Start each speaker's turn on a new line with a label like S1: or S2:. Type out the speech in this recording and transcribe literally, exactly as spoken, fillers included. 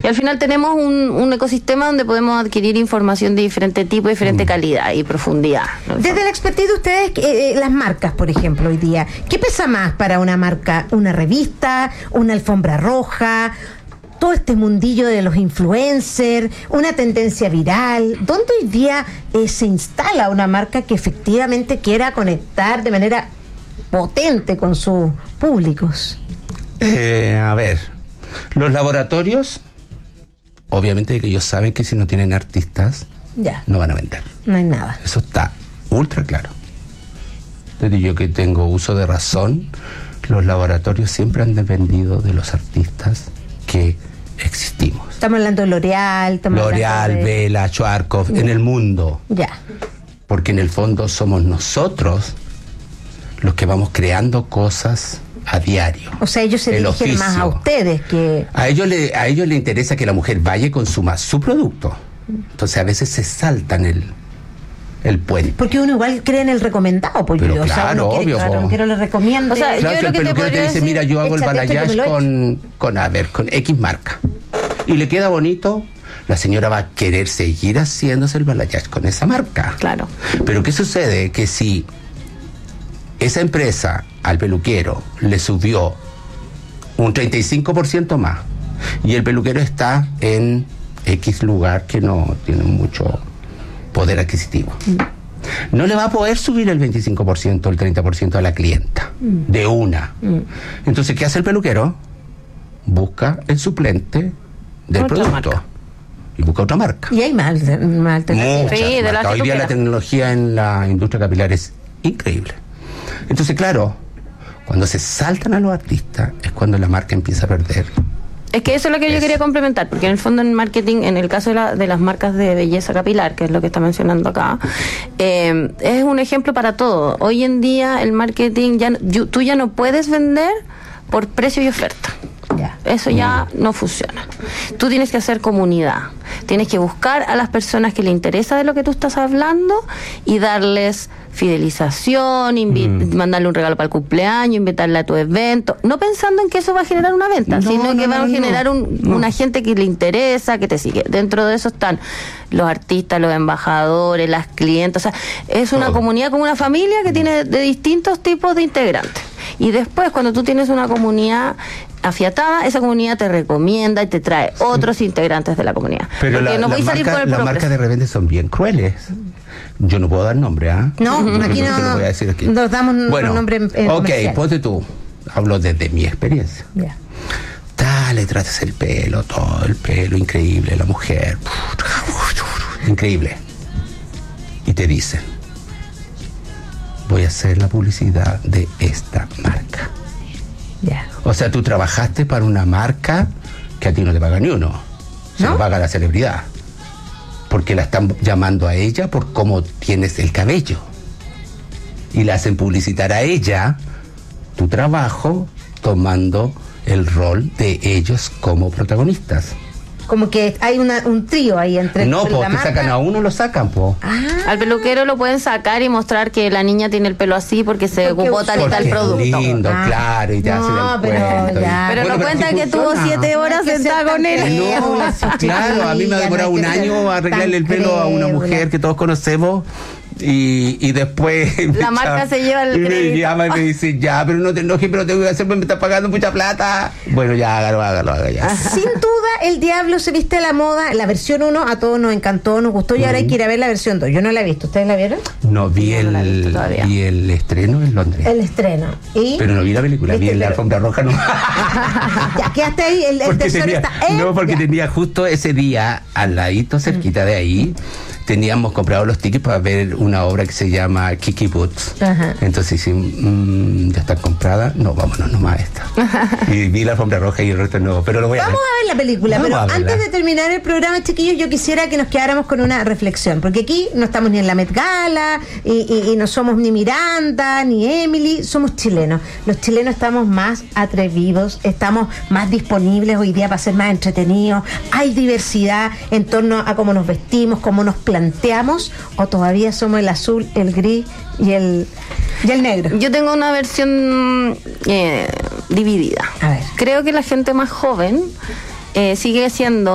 S1: Y al final tenemos un, un ecosistema donde podemos adquirir información de diferente tipo, diferente mm. calidad y profundidad, ¿no?
S2: Desde la expertise de ustedes, eh, las marcas, por ejemplo, hoy día, ¿qué pesa más para una marca? ¿Una revista? ¿Una alfombra roja? Todo este mundillo de los influencers, una tendencia viral. ¿Dónde hoy día eh, se instala una marca que efectivamente quiera conectar de manera potente con sus públicos?
S3: Eh, a ver, los laboratorios, obviamente que ellos saben que si no tienen artistas,
S2: ya
S3: no van a vender.
S2: No hay nada.
S3: Eso está ultra claro. Desde yo que tengo uso de razón, los laboratorios siempre han dependido de los artistas que existimos.
S2: Estamos hablando de L'Oreal,
S3: L'Oreal,
S2: de...
S3: Vela, Schwarzkopf, en el mundo.
S2: Ya.
S3: Porque en el fondo somos nosotros los que vamos creando cosas a diario.
S2: O sea, ellos se dirigen oficio. Más a ustedes que...
S3: A ellos, le, a ellos les interesa que la mujer vaya y consuma su producto. Entonces a veces se saltan el, el puente.
S2: Porque uno igual cree en el recomendado, pues
S3: pero
S2: yo,
S3: claro,
S2: o sea, uno quiere,
S3: obvio,
S2: claro, no quiero le recomiendo.
S1: O sea,
S3: claro,
S1: yo
S3: que el
S1: que
S3: peluquero te, te dice,
S1: decir,
S3: mira, yo hago el balayage con, con, a ver, con X marca. Y le queda bonito, la señora va a querer seguir haciéndose el balayage con esa marca.
S1: Claro.
S3: Pero ¿qué sucede? Que si esa empresa al peluquero le subió un treinta y cinco por ciento más y el peluquero está en X lugar que no tiene mucho poder adquisitivo, mm. no le va a poder subir el veinticinco por ciento o el treinta por ciento a la clienta, mm. de una. Mm. Entonces, ¿qué hace el peluquero? Busca el suplente del
S1: otra
S3: producto.
S1: Marca.
S3: Y busca otra marca.
S2: Y hay más, más alternativas.
S1: Sí, de la
S3: Hoy día la tecnología en la industria capilar es increíble. Entonces, claro, cuando se saltan a los artistas es cuando la marca empieza a perder.
S1: Es que eso es lo que yo quería complementar, porque en el fondo en marketing, en el caso de, la, de las marcas de belleza capilar, que es lo que está mencionando acá, eh, es un ejemplo para todo. Hoy en día el marketing, ya yo, tú ya no puedes vender por precio y oferta. Ya. Eso ya no funciona. Tú tienes que hacer comunidad. Tienes que buscar a las personas que les interesa de lo que tú estás hablando y darles fidelización, invi- mm. mandarle un regalo para el cumpleaños, invitarle a tu evento, no pensando en que eso va a generar una venta, no, sino no, que va no, a generar no, un, no. una gente que le interesa, que te sigue. Dentro de eso están los artistas, los embajadores, las clientes, o sea, es una oh. comunidad como una familia que tiene de distintos tipos de integrantes. Y después, cuando tú tienes una comunidad afiatada, esa comunidad te recomienda y te trae otros integrantes de la comunidad.
S3: Pero la,
S1: no
S3: la marca, las marcas de repente son bien crueles. Yo no puedo dar nombre, ¿ah? ¿eh?
S2: No,
S3: no,
S2: aquí no,
S3: no, no voy a decir aquí.
S2: Nos damos
S3: bueno,
S2: un nombre en, en
S3: ok,
S2: comercial.
S3: ponte tú. Hablo desde mi experiencia.
S2: Ya. Yeah.
S3: Dale, tratas el pelo, todo el pelo, increíble, la mujer. Increíble. Y te dicen, voy a hacer la publicidad de esta marca.
S2: Ya. Yeah.
S3: O sea, tú trabajaste para una marca que a ti no te paga ni uno. Se ¿No? lo paga la celebridad. Porque la están llamando a ella por cómo tienes el cabello. Y la hacen publicitar a ella tu trabajo tomando el rol de ellos como protagonistas.
S2: Como que hay una, un trío ahí entre...
S3: No, pues te sacan a uno, lo sacan, po.
S1: Ah. Al peluquero lo pueden sacar y mostrar que la niña tiene el pelo así porque se porque ocupó tal y tal producto.
S3: Lindo, ah. claro, y ya
S2: no,
S3: se le
S2: pero, ya.
S1: Y... pero bueno, no cuenta que tuvo siete horas sentada con él.
S3: No, claro, a mí me ha demorado un año arreglarle el pelo a una mujer que todos conocemos. Y, y después
S1: la marca se lleva el
S3: y me llama y me dice, ya, pero no te enojes, pero tengo que hacer, me está pagando mucha plata. Bueno, ya, hágalo, hágalo, hágalo ya.
S2: Sin duda, El Diablo se viste a la moda. La versión uno a todos nos encantó, nos gustó y ahora uh-huh. hay que ir a ver la versión dos. Yo no la he visto, ¿ustedes la vieron?
S3: No, vi, el, no vi el estreno en Londres.
S2: El estreno. ¿Y?
S3: Pero no vi la película, vi en la alfombra roja. No.
S2: Ya quedaste ahí, el, el tercero
S3: tenía,
S2: está en...
S3: No, porque ya. tenía justo ese día, al ladito, cerquita uh-huh. de ahí, teníamos comprado los tickets para ver una obra que se llama Kiki Boots. Ajá. Entonces sí, mmm, ya está comprada, no, vámonos nomás a esta. Y vi la alfombra roja y el resto no, pero lo voy a
S2: Vamos
S3: ver.
S2: a ver la película,
S3: Vamos
S2: pero antes de terminar el programa, chiquillos, yo quisiera que nos quedáramos con una reflexión, porque aquí no estamos ni en la Met Gala, y, y, y no somos ni Miranda, ni Emily, somos chilenos. Los chilenos estamos más atrevidos, estamos más disponibles hoy día para ser más entretenidos, hay diversidad en torno a cómo nos vestimos, cómo nos planteamos, o todavía somos el azul, el gris y el y el negro.
S1: Yo tengo una versión eh, dividida.
S2: A ver.
S1: Creo que la gente más joven eh, sigue siendo